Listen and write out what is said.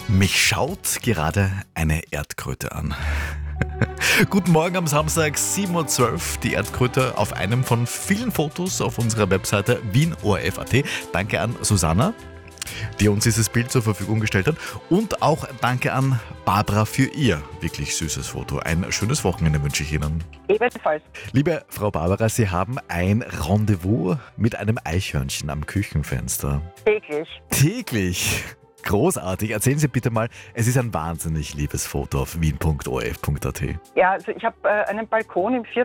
Mich schaut gerade eine Erdkröte an. Guten Morgen am Samstag, 7:12 Uhr. Die Erdkröte auf einem von vielen Fotos auf unserer Webseite wienorf.at. Danke an Susanna, die uns dieses Bild zur Verfügung gestellt hat. Und auch danke an Barbara für ihr wirklich süßes Foto. Ein schönes Wochenende wünsche ich Ihnen. Ebenfalls. Liebe Frau Barbara, Sie haben ein Rendezvous mit einem Eichhörnchen am Küchenfenster. Täglich. Täglich. Großartig. Erzählen Sie bitte mal, es ist ein wahnsinnig liebes Foto auf wien.orf.at. Ja, also ich habe einen Balkon im 4.